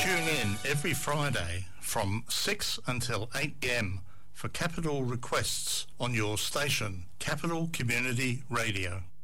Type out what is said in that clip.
Tune in every Friday from 6 until 8 p.m. for Capital Requests on your station, Capital Community Radio.